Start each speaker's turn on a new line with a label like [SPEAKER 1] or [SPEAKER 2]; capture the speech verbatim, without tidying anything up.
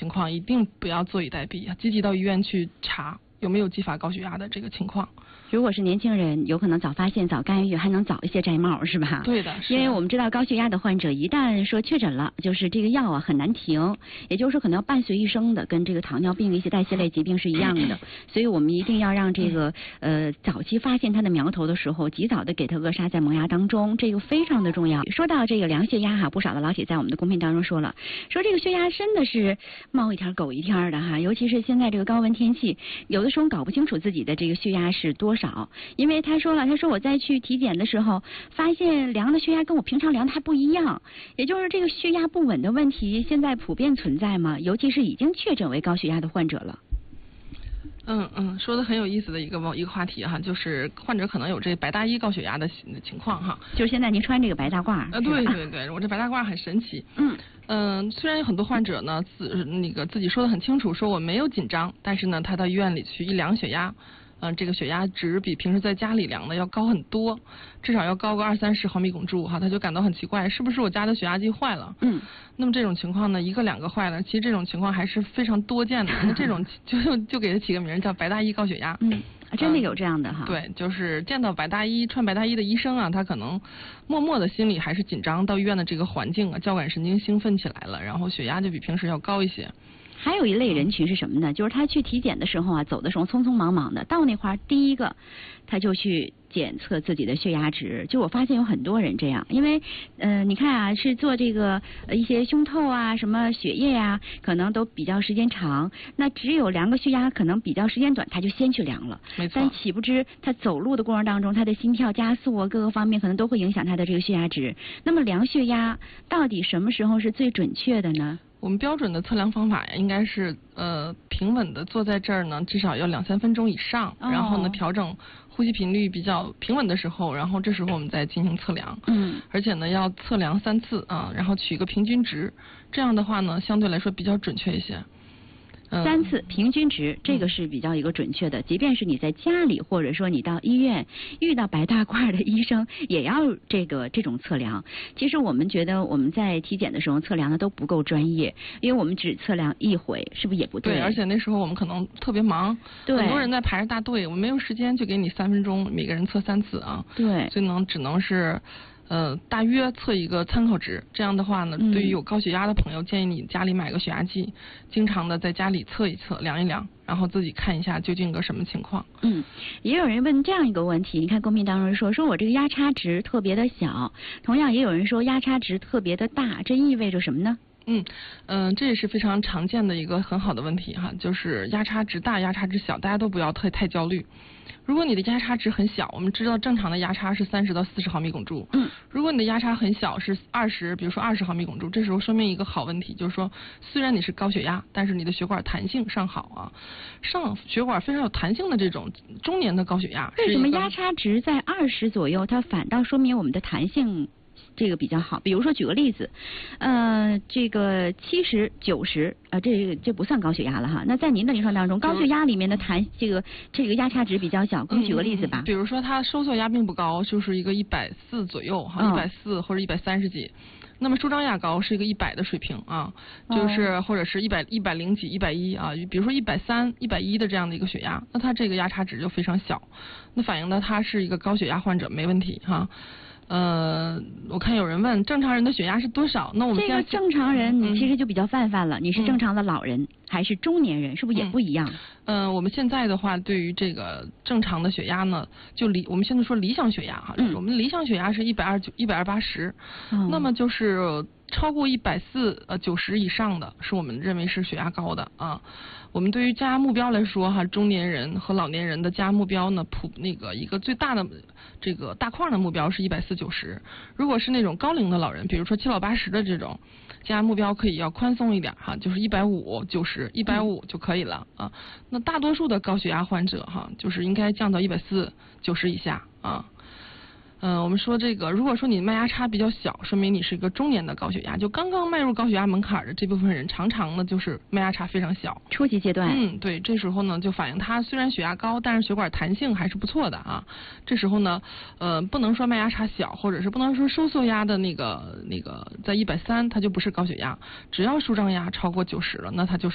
[SPEAKER 1] 情况一定不要坐以待毙，积极到医院去查有没有继发高血压的这个情况。
[SPEAKER 2] 如果是年轻人，有可能早发现、早干预，还能早一些摘帽，是吧？
[SPEAKER 1] 对的，
[SPEAKER 2] 因为我们知道高血压的患者一旦说确诊了，就是这个药啊很难停，也就是说可能要伴随一生的，跟这个糖尿病一些代谢类疾病是一样的。所以我们一定要让这个呃早期发现它的苗头的时候，及早的给它扼杀在萌芽当中，这个非常的重要。说到这个量血压哈，不少的老铁在我们的公屏当中说了，说这个血压真的是猫一天狗一天的哈，尤其是现在这个高温天气，有的时候搞不清楚自己的这个血压是多少。因为他说了，他说我在去体检的时候，发现量的血压跟我平常量的还不一样，也就是这个血压不稳的问题，现在普遍存在吗？尤其是已经确诊为高血压的患者了。
[SPEAKER 1] 嗯嗯，说的很有意思的一个一个话题哈，就是患者可能有这白大衣高血压的情况哈。
[SPEAKER 2] 就是现在您穿这个白大褂。
[SPEAKER 1] 呃，对对对，我这白大褂很神奇。
[SPEAKER 2] 嗯
[SPEAKER 1] 嗯、呃，虽然有很多患者呢自那个自己说的很清楚，说我没有紧张，但是呢，他到医院里去一量血压。嗯、呃，这个血压值比平时在家里量的要高很多，至少要高个二三十毫米汞柱哈，他就感到很奇怪，是不是我家的血压计坏了？
[SPEAKER 2] 嗯，
[SPEAKER 1] 那么这种情况呢，一个两个坏了，其实这种情况还是非常多见的。那这种就就就给他起个名叫白大衣高血压。
[SPEAKER 2] 嗯，真的有这样的哈、
[SPEAKER 1] 呃。对，就是见到白大衣穿白大衣的医生啊，他可能默默的心里还是紧张，到医院的这个环境啊，交感神经兴奋起来了，然后血压就比平时要高一些。
[SPEAKER 2] 还有一类人群是什么呢？就是他去体检的时候啊，走的时候匆匆忙忙的，到那块儿第一个他就去检测自己的血压值。就我发现有很多人这样，因为呃，你看啊，是做这个呃一些胸透啊、什么血液啊，可能都比较时间长。那只有量个血压，可能比较时间短，他就先去量了。
[SPEAKER 1] 没错。
[SPEAKER 2] 但岂不知他走路的过程当中，他的心跳加速啊，各个方面可能都会影响他的这个血压值。那么量血压到底什么时候是最准确的呢？
[SPEAKER 1] 我们标准的测量方法呀，应该是呃平稳的坐在这儿呢，至少要两三分钟以上，
[SPEAKER 2] 哦、
[SPEAKER 1] 然后呢调整呼吸频率比较平稳的时候，然后这时候我们再进行测量。
[SPEAKER 2] 嗯，
[SPEAKER 1] 而且呢要测量三次啊，然后取一个平均值，这样的话呢相对来说比较准确一些。
[SPEAKER 2] 三次平均值，这个是比较一个准确的。即便是你在家里，或者说你到医院遇到白大褂的医生，也要这个这种测量。其实我们觉得我们在体检的时候测量的都不够专业，因为我们只测量一回，是不是也不对？
[SPEAKER 1] 对，而且那时候我们可能特别忙，
[SPEAKER 2] 对，
[SPEAKER 1] 很多人在排着大队，我没有时间就给你三分钟，每个人测三次啊。
[SPEAKER 2] 对，
[SPEAKER 1] 所以呢，只能是。呃，大约测一个参考值，这样的话呢，
[SPEAKER 2] 嗯、
[SPEAKER 1] 对于有高血压的朋友，建议你家里买个血压计，经常的在家里测一测，量一量，然后自己看一下究竟个什么情况。
[SPEAKER 2] 嗯，也有人问这样一个问题，你看公屏当中说，说我这个压差值特别的小，同样也有人说压差值特别的大，这意味着什么呢？
[SPEAKER 1] 嗯嗯、呃，这也是非常常见的一个很好的问题哈，就是压差值大、压差值小，大家都不要太太焦虑。如果你的压差值很小，我们知道正常的压差是三十到四十毫米汞柱。
[SPEAKER 2] 嗯。
[SPEAKER 1] 如果你的压差很小，是二十，比如说二十毫米汞柱，这时候说明一个好问题，就是说虽然你是高血压，但是你的血管弹性尚好啊，上血管非常有弹性的这种中年的高血压。
[SPEAKER 2] 为什么压差值在二十左右，它反倒说明我们的弹性？这个比较好，比如说举个例子，呃，这个七十、九十，呃，这个这不算高血压了哈。那在您的临床当中，高血压里面的弹这个这个压差值比较小，给我举个例子吧。
[SPEAKER 1] 嗯、比如说它收缩压并不高，就是一个一百四左右哈，一百四或者一百三十几。那么舒张压高是一个一百的水平啊，就是或者是一百一百零几、一百一啊，比如说一百三、一百一的这样的一个血压，那它这个压差值就非常小，那反映的它是一个高血压患者，没问题哈。呃，我看有人问正常人的血压是多少？那我们现在
[SPEAKER 2] 这个正常人，你其实就比较泛泛了。嗯、你是正常的老人、嗯、还是中年人，是不是也不一样？
[SPEAKER 1] 嗯、呃，我们现在的话，对于这个正常的血压呢，就理我们现在说理想血压哈，嗯、我们理想血压是一百二九、一百二八十，那么就是超过一百四呃九十以上的，是我们认为是血压高的啊。我们对于加压目标来说哈，中年人和老年人的加压目标呢，普那个一个最大的这个大框的目标是一百四九十。如果是那种高龄的老人，比如说七老八十的这种，加压目标可以要宽松一点哈，就是一百五、九十、一百五就可以了啊。那大多数的高血压患者哈，就是应该降到一百四、九十以下啊。嗯、呃，我们说这个，如果说你脉压差比较小，说明你是一个中年的高血压，就刚刚迈入高血压门槛的这部分人，常常呢就是脉压差非常小，
[SPEAKER 2] 初级阶段。
[SPEAKER 1] 嗯，对，这时候呢就反映他虽然血压高，但是血管弹性还是不错的啊。这时候呢，呃，不能说脉压差小，或者是不能说收缩压的那个那个在一百三，它就不是高血压，只要舒张压超过九十了，那它就是。